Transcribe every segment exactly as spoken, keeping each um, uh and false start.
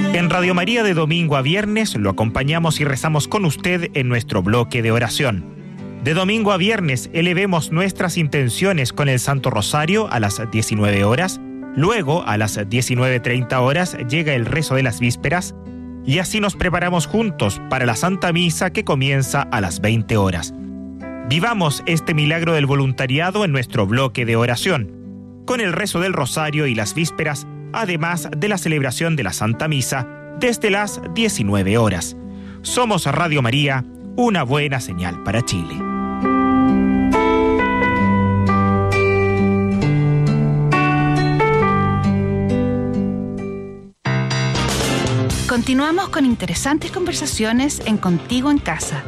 En Radio María de domingo a viernes lo acompañamos y rezamos con usted en nuestro bloque de oración. De domingo a viernes elevemos nuestras intenciones con el Santo Rosario a las diecinueve horas. Luego, a las diecinueve treinta horas, llega el rezo de las vísperas y así nos preparamos juntos para la Santa Misa que comienza a las veinte horas. Vivamos este milagro del voluntariado en nuestro bloque de oración, con el rezo del Rosario y las vísperas, además de la celebración de la Santa Misa desde las diecinueve horas. Somos Radio María, una buena señal para Chile. Continuamos con interesantes conversaciones en Contigo en Casa.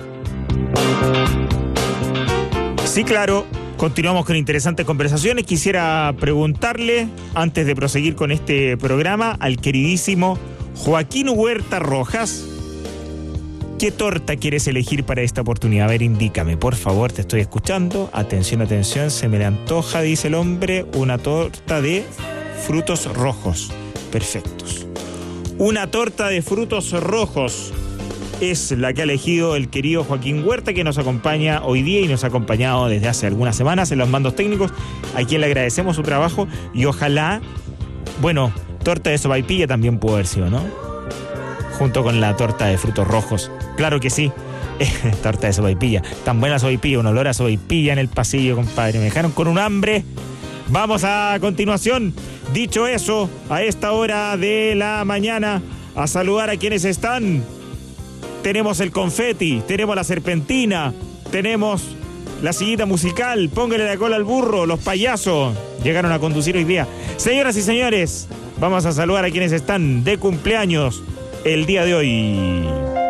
Sí, claro. Continuamos con interesantes conversaciones. Quisiera preguntarle, antes de proseguir con este programa, al queridísimo Joaquín Huerta Rojas, ¿qué torta quieres elegir para esta oportunidad? A ver, indícame, por favor, te estoy escuchando. Atención, atención, se me le antoja, dice el hombre, una torta de frutos rojos. Perfectos. Una torta de frutos rojos es la que ha elegido el querido Joaquín Huerta, que nos acompaña hoy día y nos ha acompañado desde hace algunas semanas en los mandos técnicos, a quien le agradecemos su trabajo y ojalá, bueno, torta de sopaipilla también pudo haber sido, ¿no? Junto con la torta de frutos rojos. Claro que sí, torta de sopaipilla. Tan buena sopaipilla, un olor a sopaipilla en el pasillo, compadre. Me dejaron con un hambre. Vamos a continuación, dicho eso, a esta hora de la mañana, a saludar a quienes están. Tenemos el confeti, tenemos la serpentina, tenemos la sillita musical, póngale la cola al burro, los payasos llegaron a conducir hoy día. Señoras y señores, vamos a saludar a quienes están de cumpleaños el día de hoy.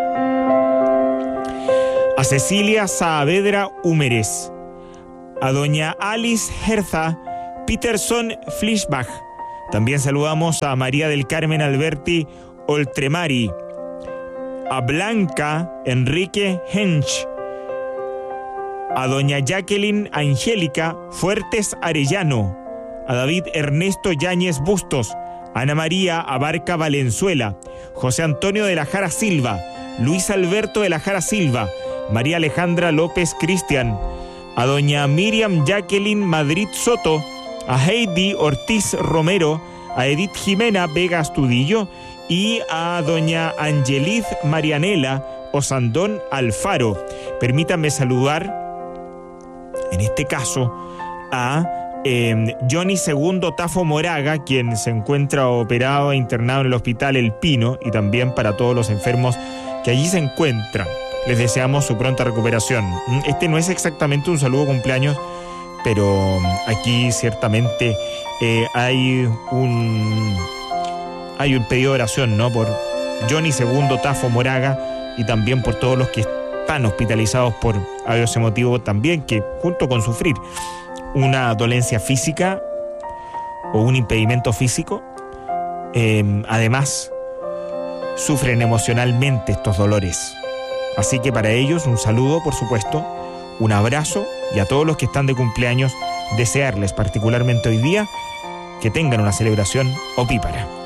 A Cecilia Saavedra Húmeres, a doña Alice Herza Peterson Flischbach. También saludamos a María del Carmen Alberti Oltremari, a Blanca Enrique Hench, a doña Jacqueline Angélica Fuertes Arellano, a David Ernesto Yáñez Bustos, Ana María Abarca Valenzuela, José Antonio de la Jara Silva, Luis Alberto de la Jara Silva, María Alejandra López Cristian, a doña Miriam Jacqueline Madrid Soto, a Heidi Ortiz Romero, a Edith Jimena Vega Astudillo y a doña Angeliz Marianela Osandón Alfaro. Permítanme saludar, en este caso, a eh, Johnny Segundo Tafo Moraga, quien se encuentra operado e internado en el Hospital El Pino, y también para todos los enfermos que allí se encuentran. Les deseamos su pronta recuperación. Este no es exactamente un saludo cumpleaños, pero aquí ciertamente eh, hay un... Hay un pedido de oración, ¿no? Por Johnny Segundo Tafo Moraga y también por todos los que están hospitalizados por ese motivo también, que junto con sufrir una dolencia física o un impedimento físico, eh, además sufren emocionalmente estos dolores. Así que para ellos un saludo, por supuesto, un abrazo, y a todos los que están de cumpleaños desearles particularmente hoy día que tengan una celebración opípara.